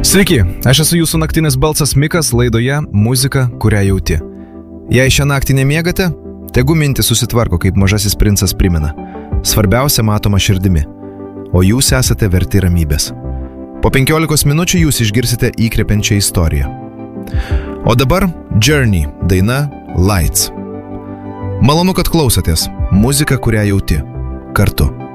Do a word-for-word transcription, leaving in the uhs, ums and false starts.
Sveiki, aš esu jūsų naktinis balsas Mikas laidoje Muzika, kurią jauti. Jei šią naktį nemiegate, tegu mintys susitvarko, kaip mažasis princas primena. Svarbiausia matoma širdimi, o jūs esate verti ramybės. Po penkiolikos minučių jūs išgirsite įkvepiančią istoriją. O dabar Journey, daina Lights. Malonu, kad klausotės. Muzika, kurią jauti. Kartu.